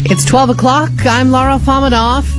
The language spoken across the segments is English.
It's 12 o'clock. I'm Laura Fomidoff.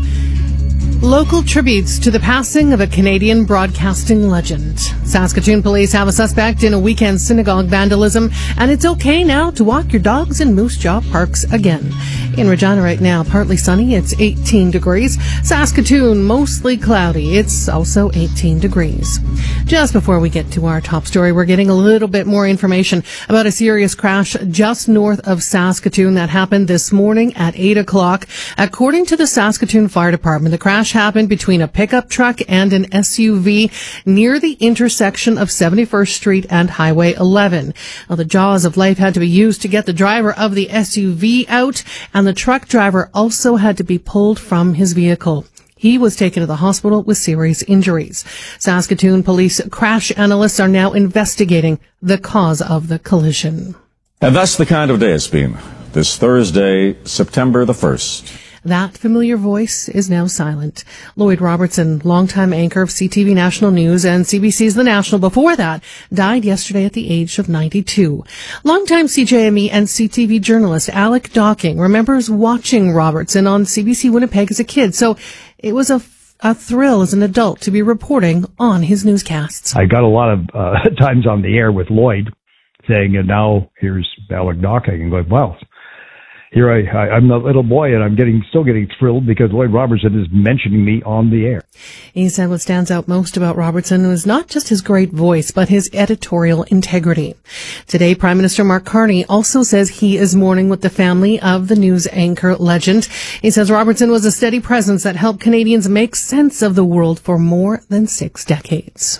Local tributes to the passing of a Canadian broadcasting legend. Saskatoon police have a suspect in a weekend synagogue vandalism, and it's okay now to walk your dogs in Moose Jaw parks again. In Regina right now, partly sunny, it's 18 degrees. Saskatoon, mostly cloudy, it's also 18 degrees. Just before we get to our top story, we're getting a little bit more information about a serious crash just north of Saskatoon that happened this morning at 8 o'clock. According to the Saskatoon Fire Department, the crash happened between a pickup truck and an SUV near the intersection of 71st Street and Highway 11. Well, the jaws of life had to be used to get the driver of the SUV out, and the truck driver also had to be pulled from his vehicle. He was taken to the hospital with serious injuries. Saskatoon police crash analysts are now investigating the cause of the collision. And that's the kind of day it's been this Thursday, September the 1st. That familiar voice is now silent. Lloyd Robertson, longtime anchor of CTV National News and CBC's The National before that, died yesterday at the age of 92. Longtime CJME and CTV journalist Alec Docking remembers watching Robertson on CBC Winnipeg as a kid, so it was a thrill as an adult to be reporting on his newscasts. I got a lot of times on the air with Lloyd saying, and now here's Alec Docking, and going, wow. Here I'm a little boy, and I'm still getting thrilled because Lloyd Robertson is mentioning me on the air. He said what stands out most about Robertson was not just his great voice, but his editorial integrity. Today, Prime Minister Mark Carney also says he is mourning with the family of the news anchor legend. He says Robertson was a steady presence that helped Canadians make sense of the world for more than 6 decades.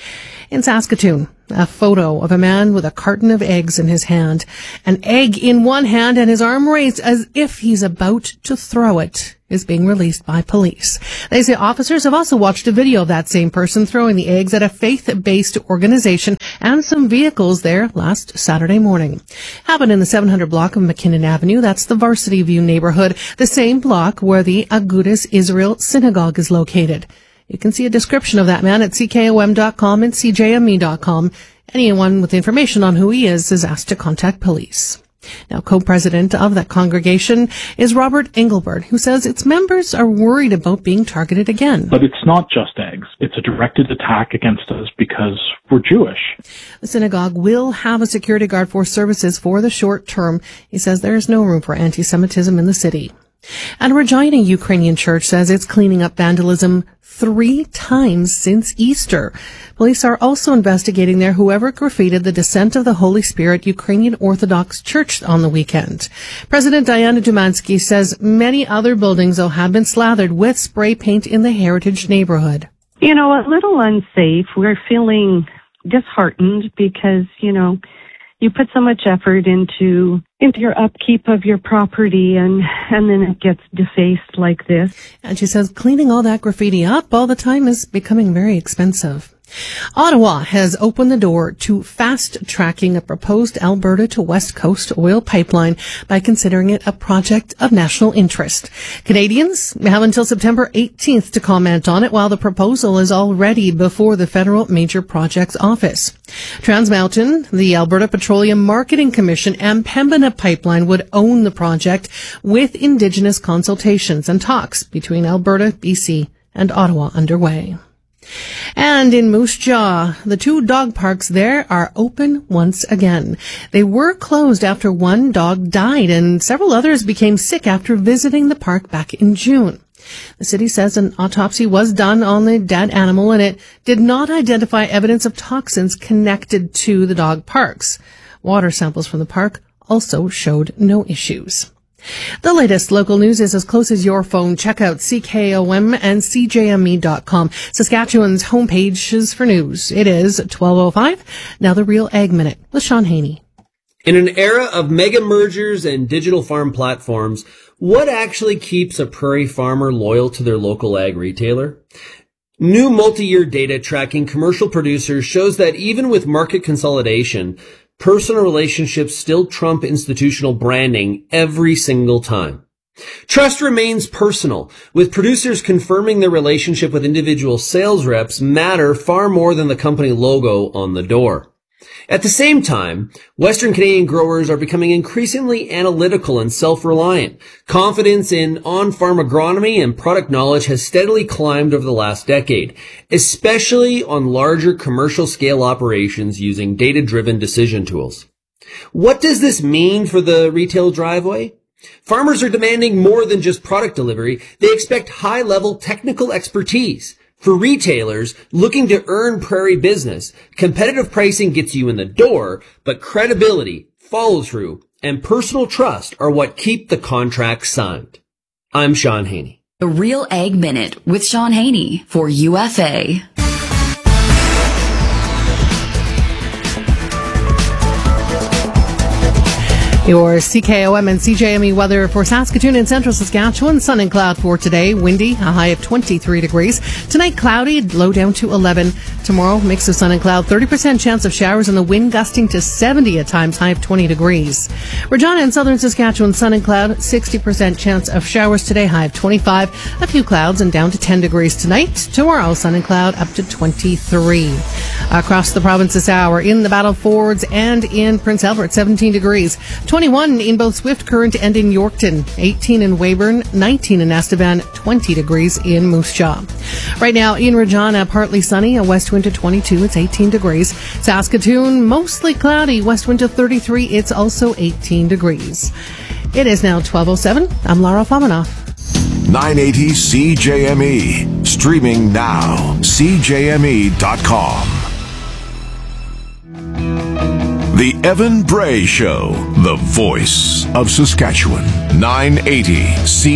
In Saskatoon, a photo of a man with a carton of eggs in his hand, an egg in one hand and his arm raised as if he's about to throw it, is being released by police. They say officers have also watched a video of that same person throwing the eggs at a faith-based organization and some vehicles there last Saturday morning. Happened in the 700 block of McKinnon Avenue. That's the Varsity View neighborhood, the same block where the Agudas Israel Synagogue is located. You can see a description of that man at CKOM.com and CJME.com. Anyone with information on who he is asked to contact police. Now, co-president of that congregation is Robert Engelbert, who says its members are worried about being targeted again. But it's not just eggs. It's a directed attack against us because we're Jewish. The synagogue will have a security guard for services for the short term. He says there is no room for anti-Semitism in the city. And a Regina Ukrainian church says it's cleaning up vandalism 3 times since Easter. Police are also investigating there whoever graffitied the Descent of the Holy Spirit Ukrainian Orthodox Church on the weekend. President Diana Dumansky says many other buildings, though, have been slathered with spray paint in the heritage neighborhood. You know, a little unsafe. We're feeling disheartened because, you put so much effort into your upkeep of your property and then it gets defaced like this. And she says cleaning all that graffiti up all the time is becoming very expensive. Ottawa has opened the door to fast-tracking a proposed Alberta to West Coast oil pipeline by considering it a project of national interest. Canadians have until September 18th to comment on it, while the proposal is already before the Federal Major Projects Office. Trans Mountain, the Alberta Petroleum Marketing Commission, and Pembina Pipeline would own the project with Indigenous consultations and talks between Alberta, BC, and Ottawa underway. And in Moose Jaw, the 2 dog parks there are open once again. They were closed after one dog died and several others became sick after visiting the park back in June. The city says an autopsy was done on the dead animal and it did not identify evidence of toxins connected to the dog parks. Water samples from the park also showed no issues. The latest local news is as close as your phone. Check out CKOM and CJME.com. Saskatchewan's homepages for news. It is 12:05. Now the Real Ag Minute with Sean Haney. In an era of mega mergers and digital farm platforms, what actually keeps a prairie farmer loyal to their local ag retailer? New multi-year data tracking commercial producers shows that even with market consolidation, personal relationships still trump institutional branding every single time. Trust remains personal, with producers confirming their relationship with individual sales reps matter far more than the company logo on the door. At the same time, Western Canadian growers are becoming increasingly analytical and self-reliant. Confidence in on-farm agronomy and product knowledge has steadily climbed over the last decade, especially on larger commercial-scale operations using data-driven decision tools. What does this mean for the retail driveway? Farmers are demanding more than just product delivery. They expect high-level technical expertise. For retailers looking to earn prairie business, competitive pricing gets you in the door, but credibility, follow-through, and personal trust are what keep the contract signed. I'm Sean Haney. The Real Ag Minute with Sean Haney for UFA. Your CKOM and CJME weather for Saskatoon and central Saskatchewan. Sun and cloud for today. Windy, a high of 23 degrees. Tonight, cloudy, low down to 11. Tomorrow, mix of sun and cloud. 30% chance of showers and the wind gusting to 70 at times, high of 20 degrees. Regina and southern Saskatchewan, sun and cloud. 60% chance of showers today, high of 25. A few clouds and down to 10 degrees tonight. Tomorrow, sun and cloud up to 23. Across the province this hour, in the Battle Fords and in Prince Albert, 17 degrees. 21 in both Swift Current and in Yorkton, 18 in Weyburn, 19 in Estevan, 20 degrees in Moose Jaw. Right now in Regina, partly sunny, a west wind to 22, it's 18 degrees. Saskatoon, mostly cloudy, west wind to 33, it's also 18 degrees. It is now 12:07. I'm Lara Famanoff. 980 CJME. Streaming now. CJME.com. The Evan Bray Show, the voice of Saskatchewan. 980 CJME.